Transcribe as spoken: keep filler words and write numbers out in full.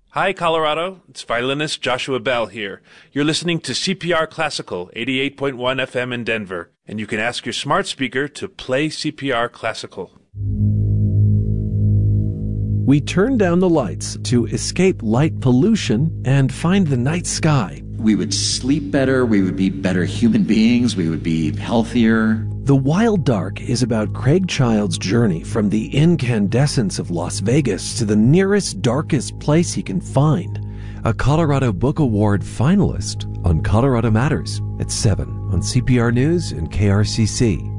Hi, Colorado. It's violinist Joshua Bell here. You're listening to C P R Classical, eighty-eight point one F M in Denver, and you can ask your smart speaker to play C P R Classical. We turn down the lights to escape light pollution and find the night sky. We would sleep better, we would be better human beings, we would be healthier. The Wild Dark is about Craig Child's journey from the incandescence of Las Vegas to the nearest, darkest place he can find. A Colorado Book Award finalist on Colorado Matters at seven on C P R News and K R C C.